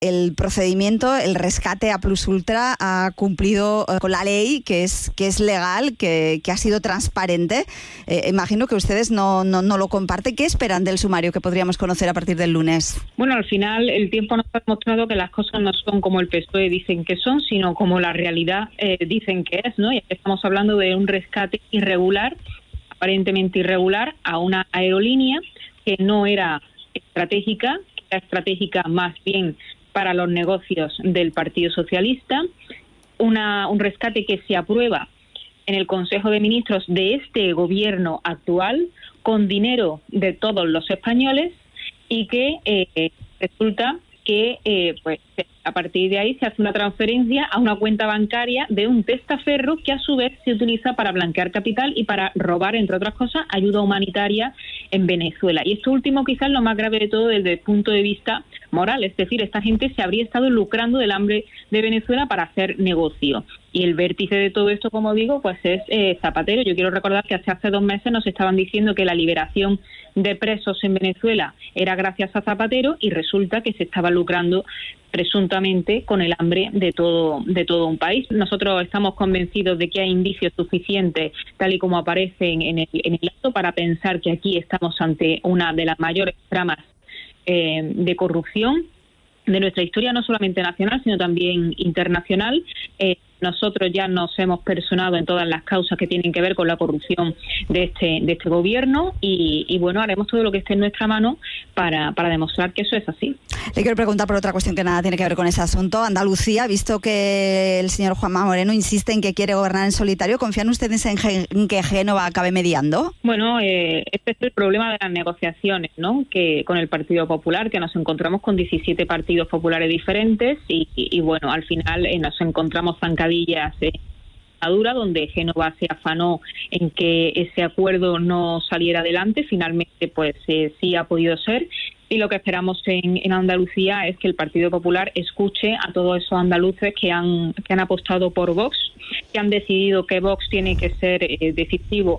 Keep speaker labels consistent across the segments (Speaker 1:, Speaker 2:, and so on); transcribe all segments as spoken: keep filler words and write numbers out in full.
Speaker 1: el procedimiento, el rescate a Plus Ultra ha cumplido eh, con la ley, que es que es legal, que, que ha sido transparente. Eh, imagino que ustedes no, no, no lo comparten. ¿Qué esperan del sumario que podríamos conocer a partir del lunes?
Speaker 2: Bueno, al final el tiempo nos ha demostrado que las cosas no son como el P S O E dicen que son, sino como la realidad eh, dicen que es, ¿no? Y estamos hablando de un rescate irregular, aparentemente irregular, a una aerolínea que no era estratégica, que era estratégica más bien para los negocios del Partido Socialista, una, un rescate que se aprueba en el Consejo de Ministros de este gobierno actual con dinero de todos los españoles y que eh, resulta que eh, pues a partir de ahí se hace una transferencia a una cuenta bancaria de un testaferro que a su vez se utiliza para blanquear capital y para robar, entre otras cosas, ayuda humanitaria en Venezuela. Y esto último quizás lo más grave de todo desde el punto de vista moral, es decir, esta gente se habría estado lucrando del hambre de Venezuela para hacer negocio. Y el vértice de todo esto, como digo, pues es eh, Zapatero. Yo quiero recordar que hace, hace dos meses nos estaban diciendo que la liberación de presos en Venezuela era gracias a Zapatero y resulta que se estaba lucrando presuntamente con el hambre de todo de todo un país. Nosotros estamos convencidos de que hay indicios suficientes, tal y como aparecen en el, en el acto, para pensar que aquí estamos ante una de las mayores tramas eh, de corrupción de nuestra historia, no solamente nacional, sino también internacional. Eh, Nosotros ya nos hemos personado en todas las causas que tienen que ver con la corrupción de este de este gobierno y, y bueno, haremos todo lo que esté en nuestra mano para, para demostrar que eso es así.
Speaker 1: Le quiero preguntar por otra cuestión que nada tiene que ver con ese asunto. Andalucía, visto que el señor Juanma Moreno insiste en que quiere gobernar en solitario, ¿confían ustedes en, en que Génova acabe mediando?
Speaker 2: Bueno, eh, este es el problema de las negociaciones, ¿no? Que con el Partido Popular, que nos encontramos con diecisiete partidos populares diferentes y, y, y bueno, al final eh, nos encontramos zancadillas Eh, dura, donde Génova se afanó en que ese acuerdo no saliera adelante. Finalmente, pues eh, sí ha podido ser. Y lo que esperamos en, en Andalucía es que el Partido Popular escuche a todos esos andaluces que han que han apostado por Vox, que han decidido que Vox tiene que ser eh, decisivo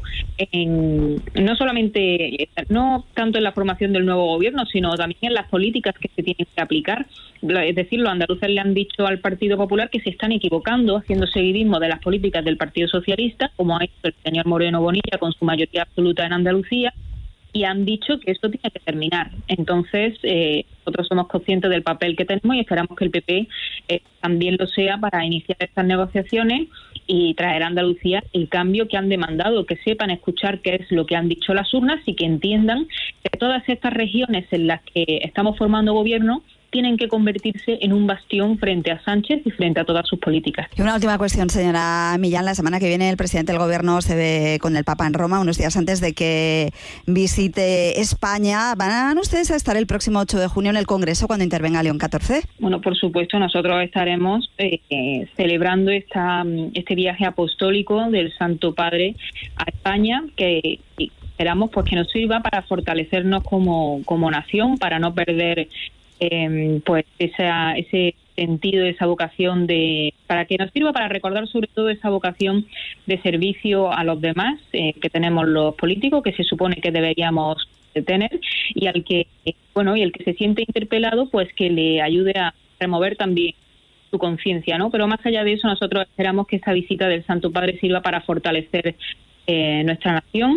Speaker 2: en no solamente, no tanto en la formación del nuevo gobierno, sino también en las políticas que se tienen que aplicar. Es decir, los andaluces le han dicho al Partido Popular que se están equivocando, haciendo seguidismo de las políticas del Partido Socialista, como ha hecho el señor Moreno Bonilla con su mayoría absoluta en Andalucía, y han dicho que esto tiene que terminar. Entonces, eh, nosotros somos conscientes del papel que tenemos y esperamos que el P P eh, también lo sea para iniciar estas negociaciones y traer a Andalucía el cambio que han demandado, que sepan escuchar qué es lo que han dicho las urnas y que entiendan que todas estas regiones en las que estamos formando gobierno tienen que convertirse en un bastión frente a Sánchez y frente a todas sus políticas.
Speaker 1: Y una última cuestión, señora Millán. La semana que viene el presidente del Gobierno se ve con el Papa en Roma, unos días antes de que visite España. ¿Van ustedes a estar el próximo ocho de junio en el Congreso cuando intervenga León catorce?
Speaker 2: Bueno, por supuesto, nosotros estaremos eh, eh, celebrando esta, este viaje apostólico del Santo Padre a España, que esperamos pues que nos sirva para fortalecernos como, como nación, para no perder Eh, pues esa, ese sentido, esa vocación de, para que nos sirva para recordar sobre todo esa vocación de servicio a los demás eh, que tenemos los políticos, que se supone que deberíamos tener, y al que bueno y el que se siente interpelado, pues que le ayude a remover también su conciencia, ¿no? Pero más allá de eso, nosotros esperamos que esta visita del Santo Padre sirva para fortalecer eh, nuestra nación.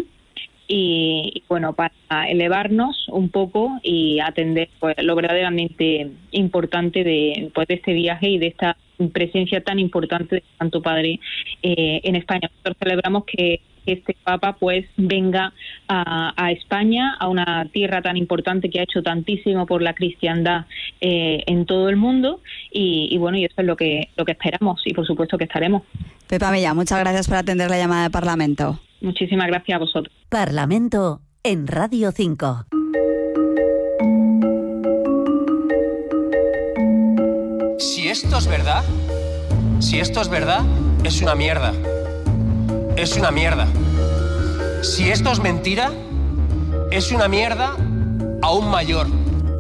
Speaker 2: Y, y bueno, para elevarnos un poco y atender pues lo verdaderamente importante de, pues, de este viaje y de esta presencia tan importante del Santo Padre eh, en España. Nosotros celebramos que este Papa pues venga a, a España, a una tierra tan importante que ha hecho tantísimo por la cristiandad eh, en todo el mundo y, y bueno, y eso es lo que lo que esperamos y por supuesto que estaremos.
Speaker 1: Pepa Mella, muchas gracias por atender la llamada de Parlamento.
Speaker 2: Muchísimas gracias a vosotros.
Speaker 3: Parlamento en Radio cinco.
Speaker 4: Si esto es verdad, si esto es verdad, es una mierda. Es una mierda. Si esto es mentira, es una mierda aún mayor.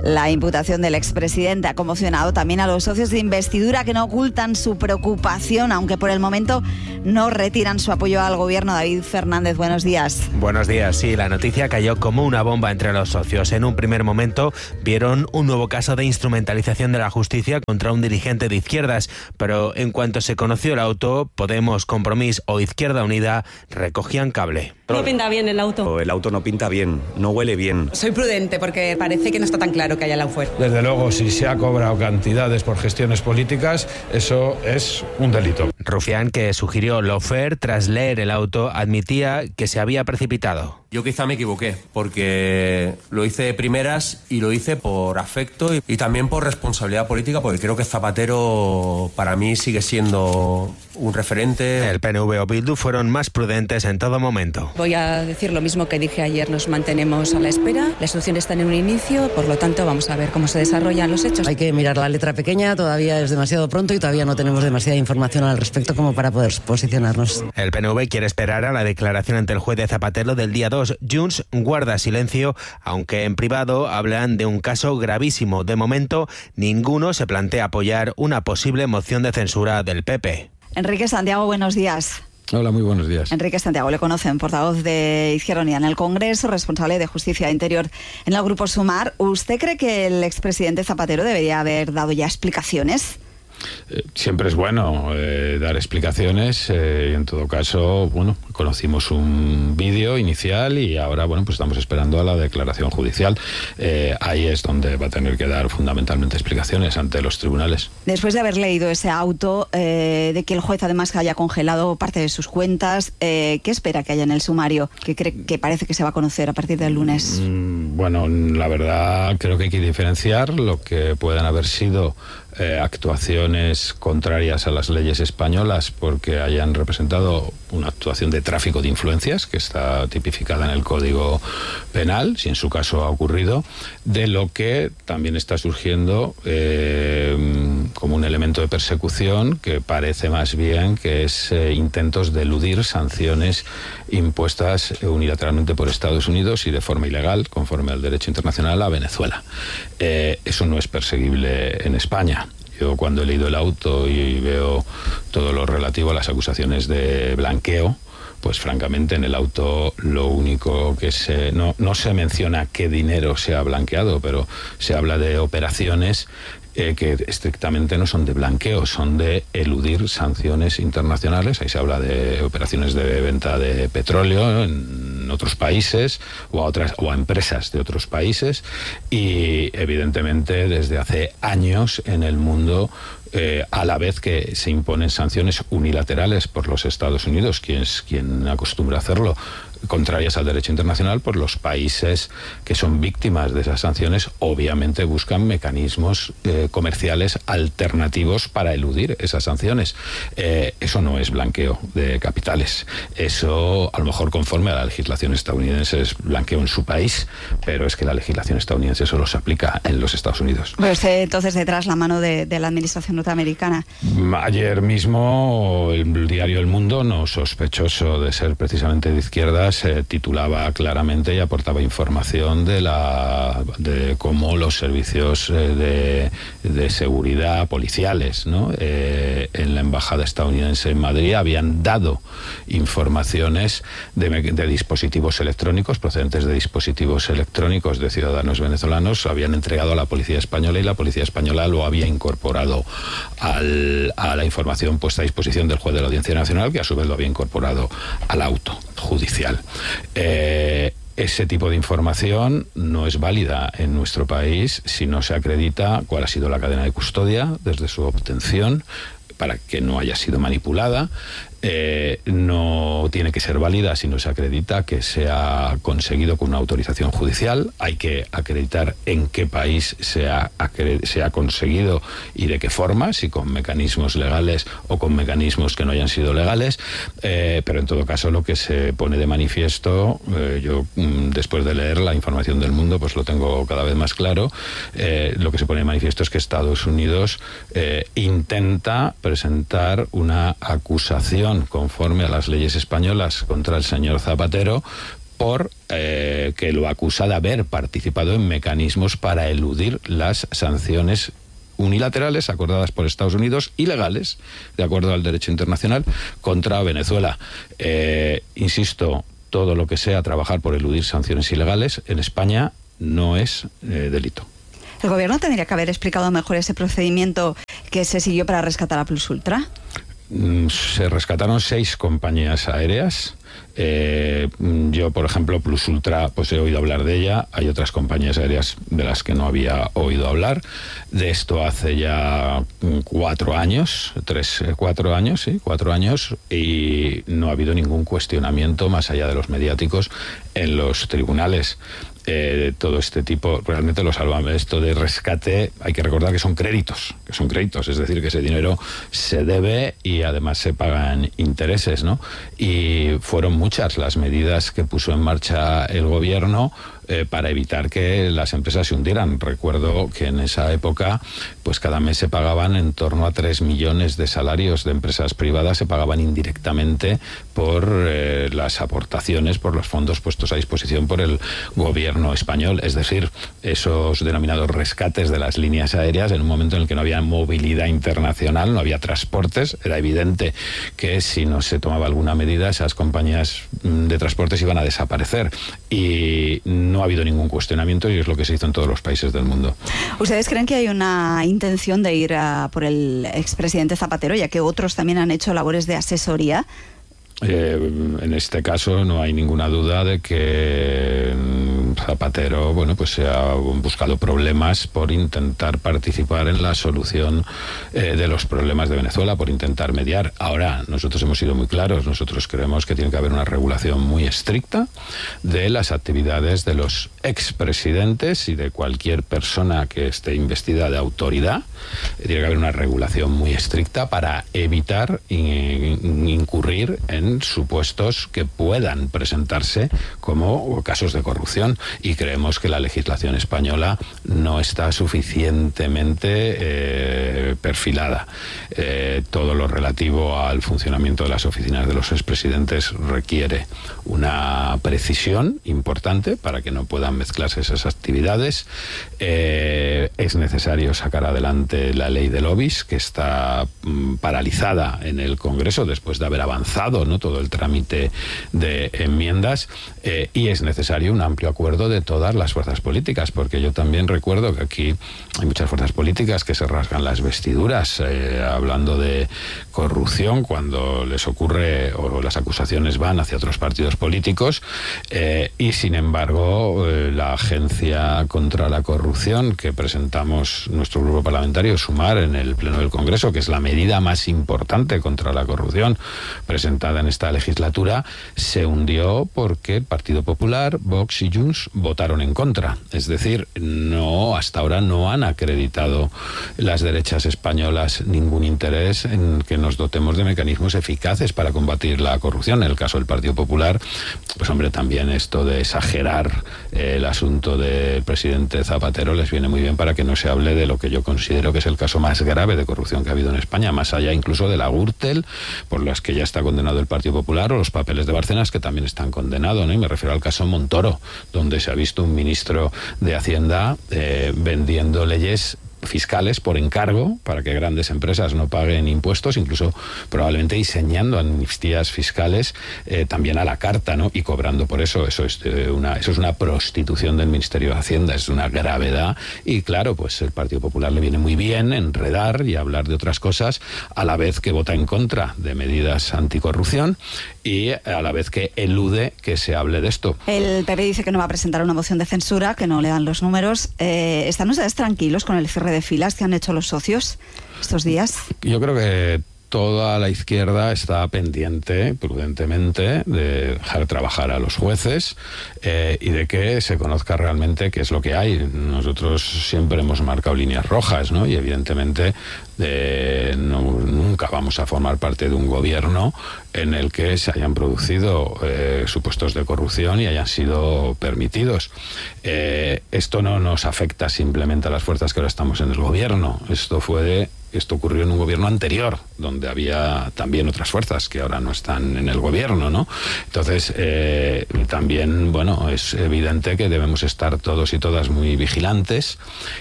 Speaker 1: La imputación del expresidente ha conmocionado también a los socios de investidura, que no ocultan su preocupación, aunque por el momento no retiran su apoyo al gobierno. David Fernández, buenos días.
Speaker 5: Buenos días. Sí, la noticia cayó como una bomba entre los socios. En un primer momento vieron un nuevo caso de instrumentalización de la justicia contra un dirigente de izquierdas, pero en cuanto se conoció el auto, Podemos, Compromís o Izquierda Unida recogían cable.
Speaker 6: No pinta bien el auto.
Speaker 7: El auto no pinta bien, no huele bien.
Speaker 6: Soy prudente porque parece que no está tan claro que haya Lawfare.
Speaker 8: Desde luego, si se ha cobrado cantidades por gestiones políticas, eso es un delito.
Speaker 5: Rufián, que sugirió Lawfare tras leer el auto, admitía que se había precipitado.
Speaker 4: Yo quizá me equivoqué, porque lo hice de primeras y lo hice por afecto y, y también por responsabilidad política, porque creo que Zapatero para mí sigue siendo un referente.
Speaker 5: El P N V o Bildu fueron más prudentes en todo momento.
Speaker 6: Voy a decir lo mismo que dije ayer, nos mantenemos a la espera, las soluciones están en un inicio, por lo tanto vamos a ver cómo se desarrollan los hechos.
Speaker 9: Hay que mirar la letra pequeña, todavía es demasiado pronto y todavía no tenemos demasiada información al respecto como para poder posicionarnos.
Speaker 5: El P N V quiere esperar a la declaración ante el juez de Zapatero del día dos. Junts guarda silencio, aunque en privado hablan de un caso gravísimo. De momento, ninguno se plantea apoyar una posible moción de censura del P P.
Speaker 1: Enrique Santiago, buenos días.
Speaker 8: Hola, muy buenos días.
Speaker 1: Enrique Santiago, le conocen, portavoz de Izquierda Unida en el Congreso, responsable de Justicia e Interior en el Grupo Sumar. ¿Usted cree que el expresidente Zapatero debería haber dado ya explicaciones?
Speaker 8: Eh, siempre es bueno eh, dar explicaciones. Eh, en todo caso, bueno, conocimos un vídeo inicial y ahora, bueno, pues estamos esperando a la declaración judicial. Eh, ahí es donde va a tener que dar fundamentalmente explicaciones ante los tribunales.
Speaker 1: Después de haber leído ese auto, eh, de que el juez además haya congelado parte de sus cuentas, eh, ¿qué espera que haya en el sumario? ¿Qué cree que parece que se va a conocer a partir del lunes?
Speaker 8: Mm, bueno, la verdad creo que hay que diferenciar lo que puedan haber sido Eh, actuaciones contrarias a las leyes españolas porque hayan representado una actuación de tráfico de influencias que está tipificada en el Código Penal, si en su caso ha ocurrido, de lo que también está surgiendo eh, como un elemento de persecución que parece más bien que es eh, intentos de eludir sanciones impuestas unilateralmente por Estados Unidos y de forma ilegal, conforme al derecho internacional, a Venezuela. Eh, eso no es perseguible en España. Yo cuando he leído el auto y veo todo lo relativo a las acusaciones de blanqueo, pues francamente en el auto lo único que se... No, no se menciona qué dinero se ha blanqueado, pero se habla de operaciones Eh, que estrictamente no son de blanqueo, son de eludir sanciones internacionales. Ahí se habla de operaciones de venta de petróleo en otros países o a otras o a empresas de otros países y evidentemente desde hace años en el mundo eh, a la vez que se imponen sanciones unilaterales por los Estados Unidos, quien es quien acostumbra hacerlo, contrarias al derecho internacional, pues los países que son víctimas de esas sanciones obviamente buscan mecanismos eh, comerciales alternativos para eludir esas sanciones. Eh, eso no es blanqueo de capitales. Eso, a lo mejor conforme a la legislación estadounidense, es blanqueo en su país, pero es que la legislación estadounidense solo se aplica en los Estados Unidos.
Speaker 1: Pues eh, entonces detrás la mano de, de la administración norteamericana.
Speaker 8: Ayer mismo el diario El Mundo, no sospechoso de ser precisamente de izquierdas, se titulaba claramente y aportaba información de la de cómo los servicios de, de seguridad policiales, ¿no? eh, en la embajada estadounidense en Madrid habían dado informaciones de, de dispositivos electrónicos procedentes de dispositivos electrónicos de ciudadanos venezolanos, habían entregado a la policía española y la policía española lo había incorporado al, a la información puesta a disposición del juez de la Audiencia Nacional, que a su vez lo había incorporado al auto judicial. Eh, ese tipo de información no es válida en nuestro país si no se acredita cuál ha sido la cadena de custodia desde su obtención para que no haya sido manipulada. Eh, no tiene que ser válida si no se acredita que se ha conseguido con una autorización judicial. Hay que acreditar en qué país se ha, se ha conseguido y de qué forma, si con mecanismos legales o con mecanismos que no hayan sido legales. Eh, pero en todo caso lo que se pone de manifiesto, eh, yo después de leer la información del Mundo pues lo tengo cada vez más claro, eh, lo que se pone de manifiesto es que Estados Unidos eh, intenta presentar una acusación conforme a las leyes españolas contra el señor Zapatero por eh, que lo acusa de haber participado en mecanismos para eludir las sanciones unilaterales acordadas por Estados Unidos, ilegales, de acuerdo al derecho internacional, contra Venezuela. Eh, insisto, todo lo que sea trabajar por eludir sanciones ilegales en España no es eh, delito.
Speaker 1: ¿El gobierno tendría que haber explicado mejor ese procedimiento que se siguió para rescatar a Plus Ultra?
Speaker 8: Se rescataron seis compañías aéreas. Eh, yo, por ejemplo, Plus Ultra, pues he oído hablar de ella. Hay otras compañías aéreas de las que no había oído hablar. De esto hace ya cuatro años, tres, cuatro años, sí, cuatro años, y no ha habido ningún cuestionamiento más allá de los mediáticos en los tribunales. Eh, todo este tipo realmente lo salva. Esto de rescate, hay que recordar que son créditos, que son créditos, es decir, que ese dinero se debe y además se pagan intereses, ¿no? Y fueron muchas las medidas que puso en marcha el gobierno eh, para evitar que las empresas se hundieran. Recuerdo que en esa época, pues cada mes se pagaban en torno a tres millones de salarios de empresas privadas, se pagaban indirectamente por eh, las aportaciones, por los fondos puestos a disposición por el gobierno español, es decir, esos denominados rescates de las líneas aéreas en un momento en el que no había movilidad internacional, no había transportes. Era evidente que si no se tomaba alguna medida, esas compañías de transportes iban a desaparecer, y no ha habido ningún cuestionamiento, y es lo que se hizo en todos los países del mundo.
Speaker 1: ¿Ustedes creen que hay una intención de ir a por el expresidente Zapatero, ya que otros también han hecho labores de asesoría?
Speaker 8: Eh, en este caso no hay ninguna duda de que Zapatero, bueno, pues se ha buscado problemas por intentar participar en la solución eh, de los problemas de Venezuela, por intentar mediar. Ahora, nosotros hemos sido muy claros, nosotros creemos que tiene que haber una regulación muy estricta de las actividades de los expresidentes y de cualquier persona que esté investida de autoridad. Tiene que haber una regulación muy estricta para evitar in, incurrir en supuestos que puedan presentarse como casos de corrupción, y creemos que la legislación española no está suficientemente eh, perfilada. Eh, todo lo relativo al funcionamiento de las oficinas de los expresidentes requiere una precisión importante para que no puedan mezclarse esas actividades. Eh, es necesario sacar adelante la ley de lobbies, que está mm, paralizada en el Congreso después de haber avanzado, ¿no?, todo el trámite de enmiendas, eh, y es necesario un amplio acuerdo de todas las fuerzas políticas, porque yo también recuerdo que aquí hay muchas fuerzas políticas que se rasgan las vestiduras eh, hablando de corrupción cuando les ocurre o las acusaciones van hacia otros partidos políticos, eh, y sin embargo eh, la Agencia contra la Corrupción que presentamos nuestro grupo parlamentario, Sumar, en el Pleno del Congreso, que es la medida más importante contra la corrupción presentada en esta legislatura, se hundió porque el Partido Popular, Vox y Junts votaron en contra. Es decir, no, hasta ahora no han acreditado las derechas españolas ningún interés en que nos dotemos de mecanismos eficaces para combatir la corrupción. En el caso del Partido Popular, pues hombre, también esto de exagerar eh, el asunto del presidente Zapatero les viene muy bien para que no se hable de lo que yo considero que es el caso más grave de corrupción que ha habido en España, más allá incluso de la Gürtel, por las que ya está condenado el Partido Popular, o los papeles de Bárcenas, que también están condenados, ¿no? Y me refiero al caso Montoro, donde se ha visto un ministro de Hacienda eh, vendiendo leyes fiscales por encargo para que grandes empresas no paguen impuestos, incluso probablemente diseñando amnistías fiscales eh, también a la carta, ¿no?, y cobrando por eso. Eso es eh, una eso es una prostitución del Ministerio de Hacienda, es una gravedad, y claro, pues el Partido Popular le viene muy bien enredar y hablar de otras cosas a la vez que vota en contra de medidas anticorrupción y a la vez que elude que se hable de esto.
Speaker 1: El P P dice que no va a presentar una moción de censura, que no le dan los números. Eh, ¿Están ustedes tranquilos con el cierre de filas que han hecho los socios estos días?
Speaker 8: Yo creo que toda la izquierda está pendiente, prudentemente, de dejar trabajar a los jueces eh, y de que se conozca realmente qué es lo que hay. Nosotros siempre hemos marcado líneas rojas, ¿no? Y evidentemente eh, no, nunca vamos a formar parte de un gobierno en el que se hayan producido eh, supuestos de corrupción y hayan sido permitidos. Eh, esto no nos afecta simplemente a las fuerzas que ahora estamos en el gobierno. Esto fue de Esto ocurrió en un gobierno anterior, donde había también otras fuerzas que ahora no están en el gobierno, ¿no? Entonces, eh, también, bueno, es evidente que debemos estar todos y todas muy vigilantes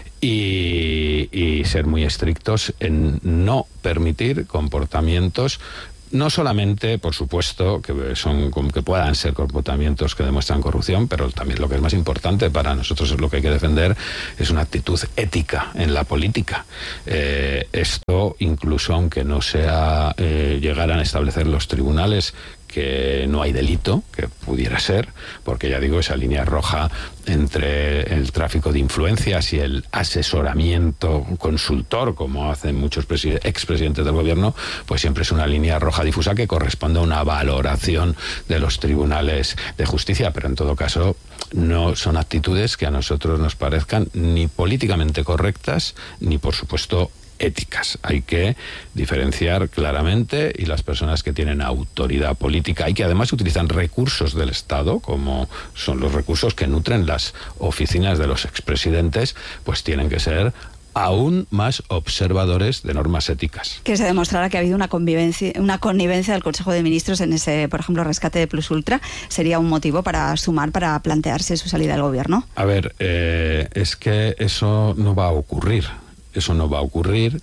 Speaker 8: y, y ser muy estrictos en no permitir comportamientos, no solamente, por supuesto, que son que puedan ser comportamientos que demuestran corrupción, pero también lo que es más importante para nosotros es lo que hay que defender es una actitud ética en la política. Eh, esto, incluso aunque no sea eh, llegaran a establecer los tribunales que no hay delito, que pudiera ser, porque ya digo, esa línea roja entre el tráfico de influencias y el asesoramiento consultor, como hacen muchos expresidentes del gobierno, pues siempre es una línea roja difusa que corresponde a una valoración de los tribunales de justicia, pero en todo caso no son actitudes que a nosotros nos parezcan ni políticamente correctas, ni por supuesto éticas. Hay que diferenciar claramente, y las personas que tienen autoridad política y que además utilizan recursos del Estado, como son los recursos que nutren las oficinas de los expresidentes, pues tienen que ser aún más observadores de normas éticas.
Speaker 1: Que se demostrara que ha habido una convivencia, una connivencia del Consejo de Ministros en ese, por ejemplo, rescate de Plus Ultra, sería un motivo para sumar, para plantearse su salida del gobierno.
Speaker 8: A ver, eh, es que eso no va a ocurrir. Eso no va a ocurrir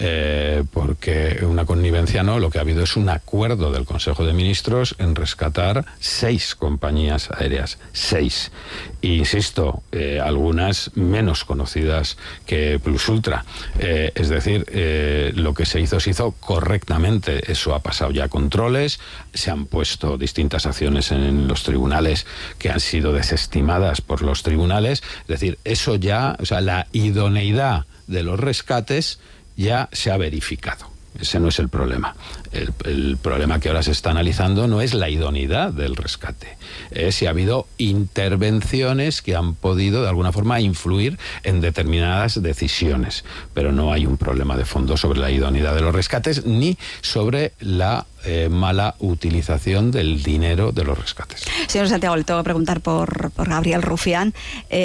Speaker 8: eh, porque una connivencia no, lo que ha habido es un acuerdo del Consejo de Ministros en rescatar seis compañías aéreas, seis. E insisto, eh, algunas menos conocidas que Plus Ultra. Eh, es decir, eh, lo que se hizo se hizo correctamente. Eso ha pasado ya controles, se han puesto distintas acciones en los tribunales que han sido desestimadas por los tribunales. Es decir, eso ya, o sea, la idoneidad de los rescates ya se ha verificado. Ese no es el problema. El, el problema que ahora se está analizando no es la idoneidad del rescate, es si ha habido intervenciones que han podido de alguna forma influir en determinadas decisiones, pero no hay un problema de fondo sobre la idoneidad de los rescates ni sobre la eh, mala utilización del dinero de los rescates.
Speaker 1: Señor Santiago, le tengo que preguntar por, por Gabriel Rufián.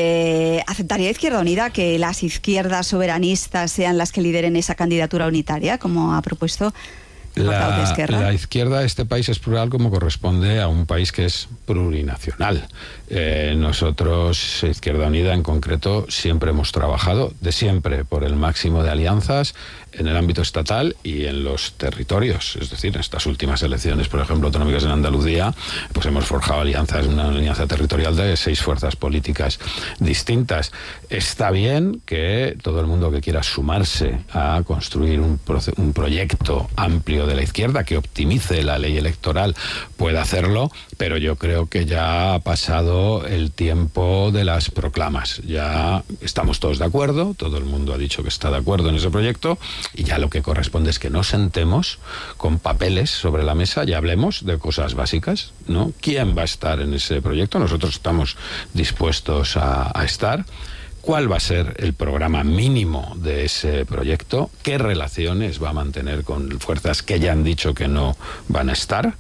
Speaker 1: Eh, ¿Aceptaría Izquierda Unida que las izquierdas soberanistas sean las que lideren esa candidatura unitaria, como ha propuesto el portavoz de Esquerra?
Speaker 8: La izquierda de este país es plural como corresponde a un país que es plurinacional. Eh, nosotros, Izquierda Unida en concreto, siempre hemos trabajado de siempre por el máximo de alianzas en el ámbito estatal y en los territorios. Es decir, en estas últimas elecciones, por ejemplo, autonómicas en Andalucía, pues hemos forjado alianzas, una alianza territorial de seis fuerzas políticas distintas. Está bien que todo el mundo que quiera sumarse a construir un, proce- un proyecto amplio de la izquierda que optimice la ley electoral pueda hacerlo, pero yo creo que ya ha pasado el tiempo de las proclamas. Ya estamos todos de acuerdo, todo el mundo ha dicho que está de acuerdo en ese proyecto, y ya lo que corresponde es que nos sentemos con papeles sobre la mesa y hablemos de cosas básicas, ¿no? ¿Quién va a estar en ese proyecto? Nosotros estamos dispuestos a, a estar. ¿Cuál va a ser el programa mínimo de ese proyecto? ¿Qué relaciones va a mantener con fuerzas que ya han dicho que no van a estar?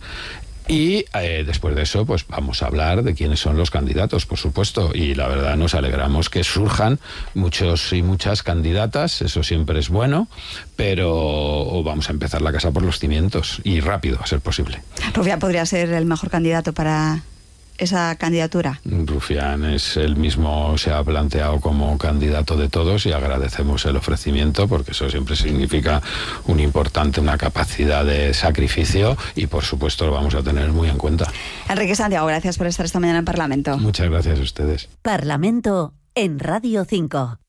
Speaker 8: Y eh, después de eso, pues vamos a hablar de quiénes son los candidatos, por supuesto. Y la verdad nos alegramos que surjan muchos y muchas candidatas, eso siempre es bueno, pero vamos a empezar la casa por los cimientos y rápido, a ser posible.
Speaker 1: Rufián podría ser el mejor candidato para esa candidatura.
Speaker 8: Rufián es el mismo, se ha planteado como candidato de todos y agradecemos el ofrecimiento porque eso siempre significa un importante, una capacidad de sacrificio y por supuesto lo vamos a tener muy en cuenta.
Speaker 1: Enrique Santiago, gracias por estar esta mañana en Parlamento.
Speaker 8: Muchas gracias a ustedes.
Speaker 3: Parlamento en Radio cinco.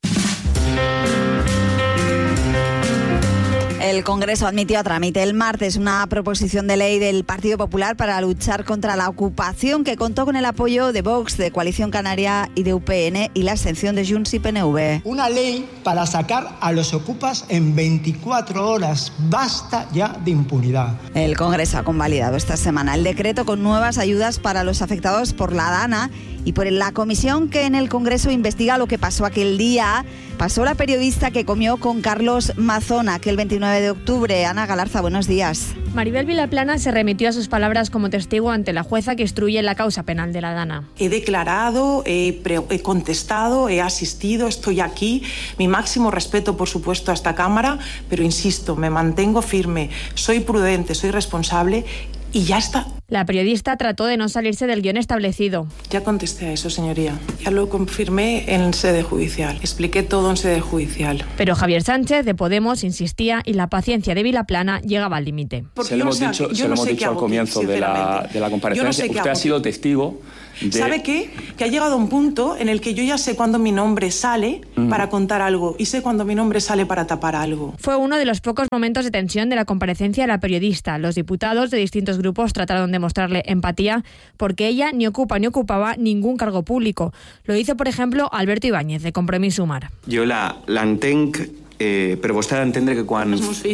Speaker 1: El Congreso admitió a trámite el martes una proposición de ley del Partido Popular para luchar contra la ocupación que contó con el apoyo de Vox, de Coalición Canaria y de U P N y la abstención de Junts y P N V.
Speaker 10: Una ley para sacar a los ocupas en veinticuatro horas. Basta ya de impunidad.
Speaker 1: El Congreso ha convalidado esta semana el decreto con nuevas ayudas para los afectados por la DANA y por la comisión que en el Congreso investiga lo que pasó aquel día. Pasó la periodista que comió con Carlos Mazón aquel veintinueve veintinueve de octubre. Ana Galarza, buenos días.
Speaker 11: Maribel Vilaplana se remitió a sus palabras como testigo ante la jueza que instruye la causa penal de la Dana.
Speaker 12: He declarado, he, pre- he contestado, he asistido, estoy aquí. Mi máximo respeto, por supuesto, a esta Cámara, pero insisto, me mantengo firme, soy prudente, soy responsable y ya está.
Speaker 11: La periodista trató de no salirse del guión establecido.
Speaker 12: Ya contesté a eso, señoría. Ya lo confirmé en sede judicial. Expliqué todo en sede judicial.
Speaker 11: Pero Javier Sánchez, de Podemos, insistía y la paciencia de Vilaplana llegaba al límite.
Speaker 13: Se lo hemos dicho, se lo hemos dicho al comienzo de la, de la comparecencia. No sé Usted ha sido testigo de...
Speaker 12: ¿Sabe qué? Que ha llegado un punto en el que yo ya sé cuándo mi nombre sale mm. para contar algo y sé cuándo mi nombre sale para tapar algo.
Speaker 11: Fue uno de los pocos momentos de tensión de la comparecencia de la periodista. Los diputados de distintos grupos trataron de mostrarle empatía porque ella ni ocupa ni ocupaba ningún cargo público. Lo hizo, por ejemplo, Alberto Ibáñez, de Compromís Sumar.
Speaker 14: Jo la, l'entenc, eh, però vostè ha d'entendre que quan...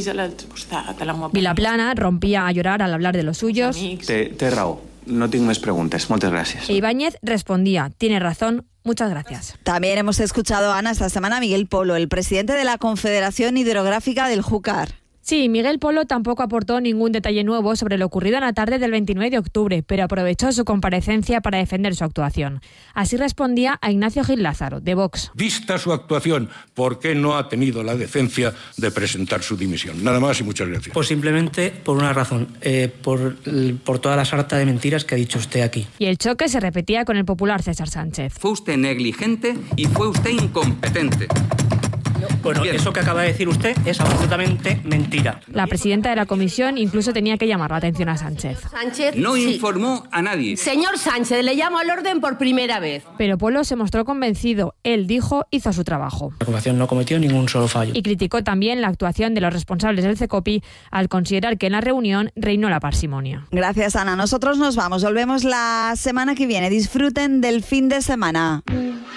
Speaker 11: Vilaplana rompía a llorar al hablar de los suyos.
Speaker 14: Té, té raó. No tinc més preguntes. Moltes gràcies.
Speaker 11: E Ibáñez respondía, tiene razón, muchas gracias.
Speaker 1: También hemos escuchado, Ana, esta semana a Miguel Polo, el presidente de la Confederación Hidrográfica del Júcar.
Speaker 11: Sí, Miguel Polo tampoco aportó ningún detalle nuevo sobre lo ocurrido en la tarde del veintinueve de octubre, pero aprovechó su comparecencia para defender su actuación. Así respondía a Ignacio Gil Lázaro, de Vox.
Speaker 15: Vista su actuación, ¿por qué no ha tenido la decencia de presentar su dimisión? Nada más y muchas gracias.
Speaker 16: Pues simplemente por una razón, eh, por, por toda la sarta de mentiras que ha dicho usted aquí.
Speaker 11: Y el choque se repetía con el popular César Sánchez.
Speaker 17: Fue usted negligente y fue usted incompetente.
Speaker 16: Bueno, Bien. Eso que acaba de decir usted es absolutamente mentira.
Speaker 11: La presidenta de la comisión incluso tenía que llamar la atención a Sánchez.
Speaker 17: Sánchez no sí. informó a nadie.
Speaker 18: Señor Sánchez, le llamo al orden por primera vez.
Speaker 11: Pero Polo se mostró convencido. Él dijo, hizo su trabajo.
Speaker 16: La Confederación no cometió ningún solo fallo.
Speaker 11: Y criticó también la actuación de los responsables del CECOPI al considerar que en la reunión reinó la parsimonia.
Speaker 1: Gracias, Ana. Nosotros nos vamos. Volvemos la semana que viene. Disfruten del fin de semana.